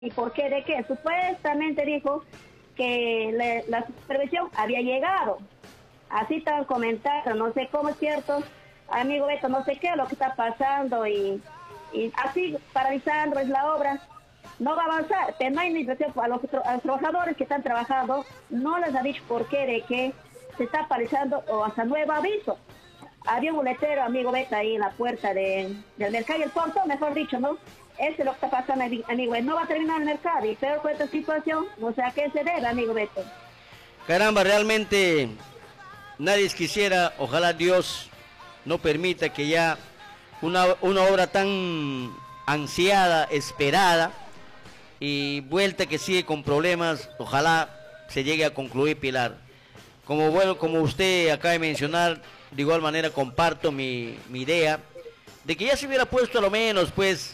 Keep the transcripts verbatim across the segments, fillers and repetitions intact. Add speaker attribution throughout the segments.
Speaker 1: ¿Y por qué? ¿De qué? Supuestamente dijo que le, la supervisión había llegado. Así están comentando, no sé cómo es cierto, amigo Beto, no sé qué es lo que está pasando y, y así paralizando es la obra. No va a avanzar, pero no hay ni presión a los, a los trabajadores que están trabajando, no les ha dicho por qué, de que se está paralizando o hasta nuevo aviso. Había un letrero, amigo Beto, ahí en la puerta de, del mercado y el puerto, mejor dicho, ¿no? Eso es lo que está pasando, amigo Beto. No va a terminar el mercado y peor con esta situación, no sé a qué se debe, amigo Beto.
Speaker 2: Caramba, realmente nadie quisiera, ojalá Dios no permita que ya una, una obra tan ansiada, esperada y vuelta que sigue con problemas, ojalá se llegue a concluir, Pilar. Como bueno, como usted acaba de mencionar, de igual manera comparto mi, mi idea de que ya se hubiera puesto a lo menos, pues,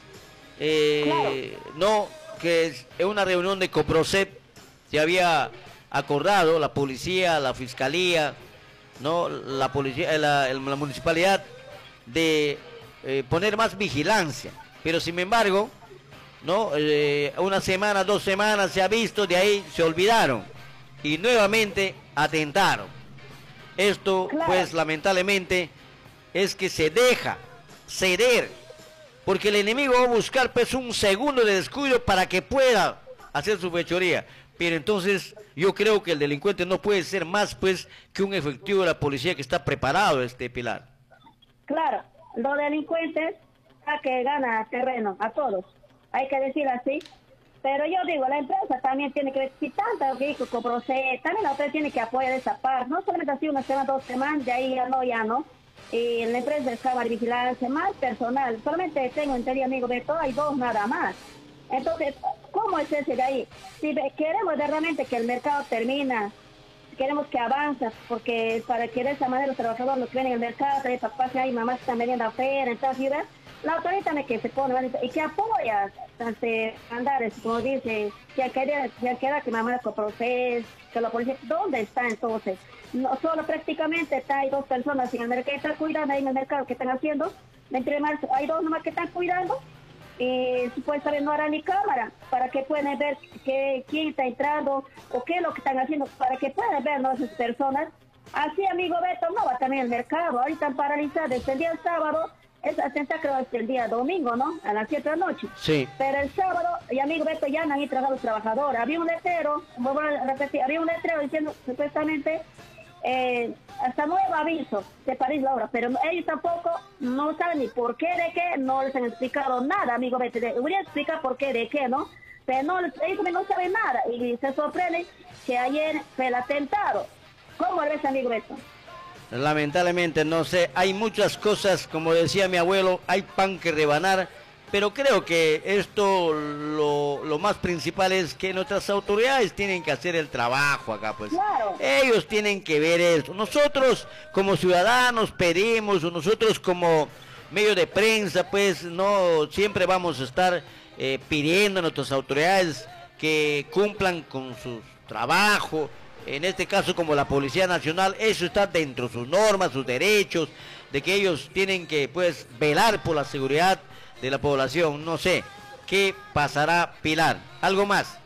Speaker 2: eh, claro. No, que en una reunión de Coprocep se había acordado la policía, la fiscalía, no, la policía, la, la municipalidad de eh, poner más vigilancia, pero sin embargo, no, eh, una semana, dos semanas se ha visto, de ahí se olvidaron y nuevamente atentaron. Esto, claro. Pues lamentablemente es que se deja ceder, porque el enemigo va a buscar pues un segundo de descuido para que pueda hacer su fechoría. Pero entonces yo creo que el delincuente no puede ser más pues que un efectivo de la policía que está preparado, este Pilar.
Speaker 1: Claro, los delincuentes a que gana terreno a todos, hay que decir así. Pero yo digo, la empresa también tiene que ver, si tanto que Coprocep, también la otra tiene que apoyar esa parte, no solamente así una semana, dos semanas, de ahí ya no, ya no. Y la empresa de cámara de vigilancia, más personal, solamente tengo entendido, amigo Beto, hay dos nada más. Entonces, ¿cómo es ese de ahí? Si queremos realmente que el mercado termina, queremos que avance, porque para que de esa manera los trabajadores los que vienen al mercado, también papás y mamás que están vendiendo afuera, entonces, ¿sí ves? La autoridad también que se pone y que apoya ante andares, como dice, que queda que, queda que mamá Coprocep, que la policía, ¿dónde está entonces? No, solo prácticamente está, hay dos personas en el mercado que están cuidando ahí en el mercado, que están haciendo, entre más, hay dos nomás que están cuidando, y supuestamente no harán ni cámara, para que puedan ver que, quién está entrando, o qué es lo que están haciendo, para que puedan ver, ¿no?, esas personas. Así, amigo Beto, no va también el mercado, ahorita están paralizados desde el día sábado, es atenta creo hasta el día domingo, ¿no? A las siete de la noche.
Speaker 2: Sí.
Speaker 1: Pero el sábado, y amigo Beto, ya no han ido trabajando los trabajadores. Había un letrero, voy a repetir, había un letrero diciendo supuestamente eh, hasta nuevo aviso de París la obra, pero ellos tampoco no saben ni por qué, de qué, no les han explicado nada, amigo Beto. Voy a explicar por qué, de qué, ¿no? Pero no, ellos no saben nada y se sorprenden que ayer fue el atentado. ¿Cómo lo ves, amigo Beto?
Speaker 2: Lamentablemente, no sé, hay muchas cosas, como decía mi abuelo, hay pan que rebanar, pero creo que esto, lo, lo más principal es que nuestras autoridades tienen que hacer el trabajo acá, pues.
Speaker 1: Claro.
Speaker 2: Ellos tienen que ver esto. Nosotros como ciudadanos pedimos, o nosotros como medio de prensa, pues, no siempre vamos a estar eh, pidiendo a nuestras autoridades que cumplan con su trabajo. En este caso, como la Policía Nacional, eso está dentro de sus normas, sus derechos, de que ellos tienen que, pues, velar por la seguridad de la población. No sé, ¿qué pasará, Pilar? ¿Algo más?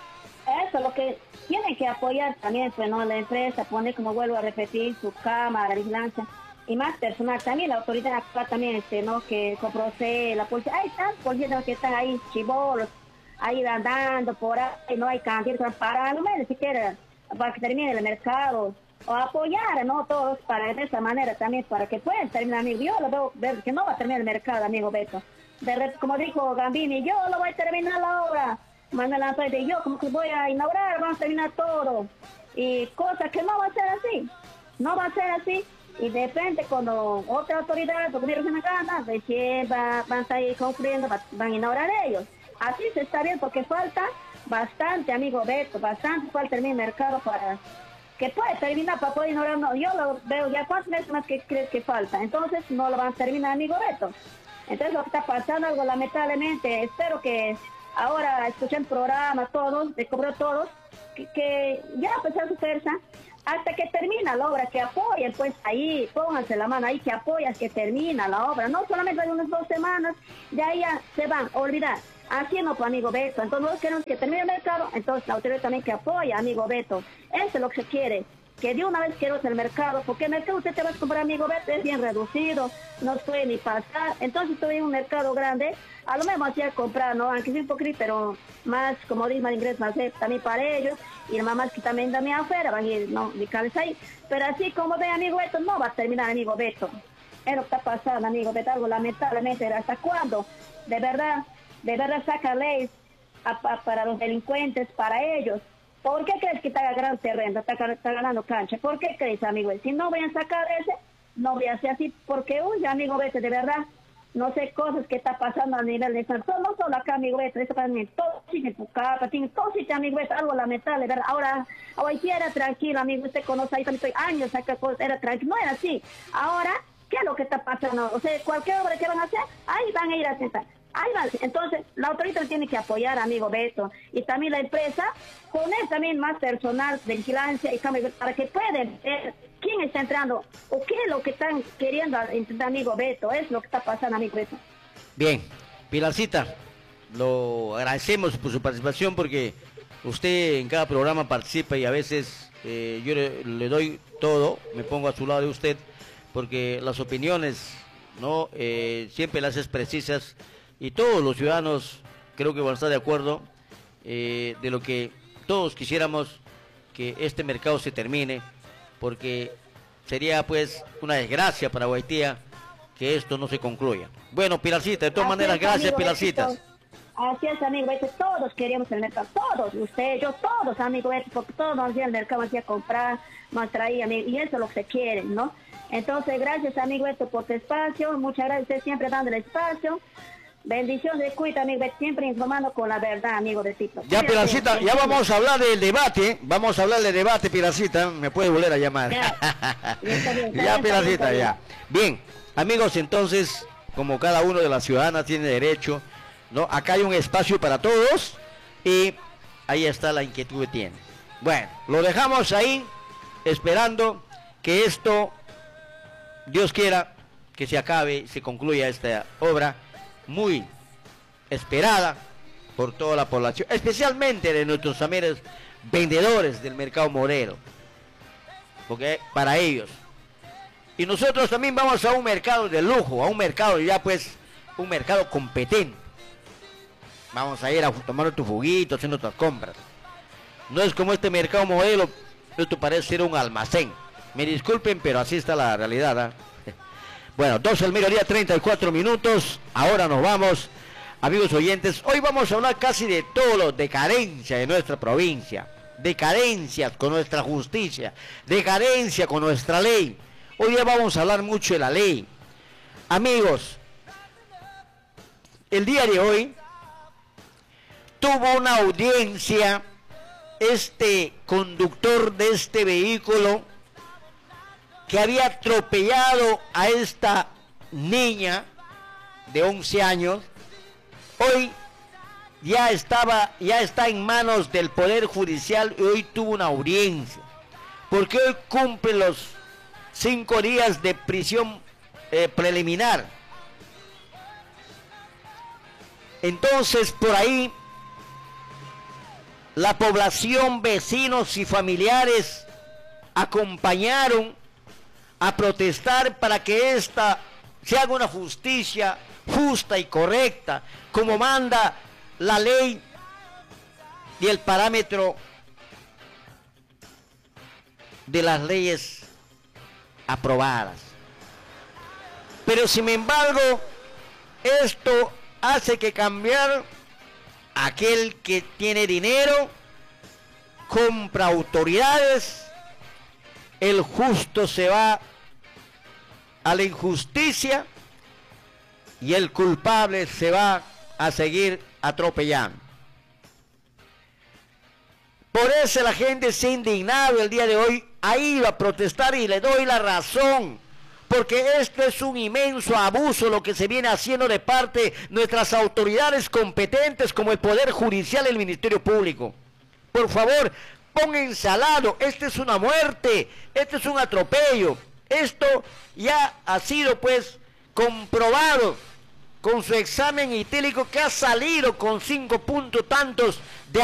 Speaker 1: Eso, lo que tienen que apoyar también, pues, ¿no?, la empresa, poner, como vuelvo a repetir, su cámara, vigilancia, y más personal. También la autoridad actual también, este, ¿no?, que Coprocep, la policía, hay tantos policías que están ahí, chibolos, ahí andando por ahí, no hay cantidad para, no me ni siquiera para que termine el mercado, o apoyar, ¿no?, todos para de esa manera también, para que puedan terminar, amigo. Yo lo veo ver que no va a terminar el mercado, amigo Beto. De, como dijo Gambini, yo lo voy a terminar la obra, Manuel Antonio, y yo como que voy a inaugurar, vamos a terminar todo, y cosa que no va a ser así, no va a ser así, y de repente cuando otra autoridad, porque mira, se me gana, recién va, van a estar ahí concluyendo, van a inaugurar ellos. Así se está bien, porque falta bastante, amigo Beto, bastante falta terminar el mercado para que pueda terminar, para poder inaugurar. No, yo lo veo ya cuántos meses más que crees que falta, entonces no lo van a terminar, amigo Beto. Entonces lo que está pasando algo lamentablemente, espero que ahora escuchen programas todos, de cobro todos, que, que ya empezar su fuerza hasta que termina la obra, que apoyen, pues ahí, pónganse la mano ahí, que apoyan, que termina la obra, no solamente hay unas dos semanas, de ahí ya se van a olvidar. Así no, pues, amigo Beto. Entonces, nosotros queremos que termine el mercado, entonces la autoridad también que apoya, amigo Beto. Eso es lo que se quiere. Que de una vez quiero el mercado, porque el mercado usted te va a comprar, amigo Beto, es bien reducido, no puede ni pasar. Entonces, estoy en un mercado grande, a lo mejor hacía comprar, ¿no? Aunque sea un poquito, pero más, como dice, más ingresos, más eh, también para ellos. Y las mamás que también también afuera van a ir, ¿no? Mi cabeza ahí. Pero así como ve, amigo Beto, no va a terminar, amigo Beto. Es lo que está pasando, amigo Beto, algo lamentablemente. ¿Hasta cuándo? De verdad, de verdad saca leyes a, a, para los delincuentes, para ellos. ¿Por qué crees que está ganando terreno, está, está ganando cancha? ¿Por qué crees, amigo? Si no voy a sacar ese, no voy a hacer así, porque, uy, amigo Beto, de verdad, no sé cosas que está pasando a nivel de San Antonio, no solo acá, amigo Beto, eso pasa en todo sitio, en Pucallpa, tiene todo sitio, amigo Beto, algo lamentable, ¿verdad? Ahora, hoy sí era tranquilo, amigo, usted conoce, ahí también estoy años acá, era tranquilo, no era así. Ahora, ¿qué es lo que está pasando? O sea, cualquier obra que van a hacer, ahí van a ir a sentar. Ahí va. Entonces, la autoridad tiene que apoyar, amigo Beto, y también la empresa, poner también más personal de vigilancia y cambio, para que puedan ver quién está entrando o qué es lo que están queriendo intentar, amigo Beto, es lo que está pasando, amigo Beto.
Speaker 2: Bien, Pilarcita, lo agradecemos por su participación porque usted en cada programa participa y a veces eh, yo le, le doy todo, me pongo a su lado de usted, porque las opiniones, ¿no? Eh, siempre las es precisas. Y todos los ciudadanos creo que van a estar de acuerdo eh, de lo que todos quisiéramos que este mercado se termine, porque sería pues una desgracia para Guaitía que esto no se concluya. Bueno, Pilarcita, de todas
Speaker 1: Así
Speaker 2: maneras,
Speaker 1: es,
Speaker 2: gracias,
Speaker 1: amigo
Speaker 2: Pilarcita.
Speaker 1: Beto. Así es, amigo Beto, todos queríamos el mercado, todos, usted, yo, todos, amigo Beto, porque todos nos hacían el mercado, nos hacía comprar, nos traía, y eso es lo que se quiere, ¿no? Entonces, gracias, amigo Beto, por tu espacio, muchas gracias, usted siempre dando el espacio. Bendiciones, cuida, amigo, siempre informando con la verdad, amigo de Tito.
Speaker 2: Ya, Pilarcita, ya vamos a hablar del debate, vamos a hablar del debate, Pilarcita, me puede volver a llamar. Ya, ya, bien, ya Pilarcita, ya. Bien, amigos, entonces, como cada uno de las ciudadanas tiene derecho, ¿no? Acá hay un espacio para todos y ahí está la inquietud que tiene. Bueno, lo dejamos ahí, esperando que esto, Dios quiera, que se acabe, se concluya esta obra muy esperada por toda la población, especialmente de nuestros amigos vendedores del mercado morero, porque para ellos. Y nosotros también vamos a un mercado de lujo, a un mercado ya pues, un mercado competente. Vamos a ir a tomar nuestro juguito, hacer nuestras compras. No es como este mercado modelo, esto parece ser un almacén. Me disculpen, pero así está la realidad, ¿eh? Bueno, doce del mediodía, treinta y cuatro minutos. Ahora nos vamos, amigos oyentes. Hoy vamos a hablar casi de todo lo de carencia de nuestra provincia. De carencias con nuestra justicia. De carencia con nuestra ley. Hoy día vamos a hablar mucho de la ley. Amigos, el día de hoy tuvo una audiencia este conductor de este vehículo que había atropellado a esta niña de once años. Hoy ya estaba, ya está en manos del Poder Judicial y hoy tuvo una audiencia, porque hoy cumple los cinco días de prisión eh, preliminar. Entonces, por ahí, la población, vecinos y familiares acompañaron a protestar para que esta se haga una justicia justa y correcta, como manda la ley y el parámetro de las leyes aprobadas. Pero sin embargo, esto hace que cambiar aquel que tiene dinero, compra autoridades, el justo se va a la injusticia y el culpable se va a seguir atropellando. Por eso la gente se ha indignado el día de hoy, ha ido a protestar y le doy la razón, porque esto es un inmenso abuso lo que se viene haciendo de parte de nuestras autoridades competentes como el Poder Judicial y el Ministerio Público. Por favor, pónganse al lado, esta es una muerte, este es un atropello, esto ya ha sido pues comprobado con su examen etílico, que ha salido con cinco puntos tantos de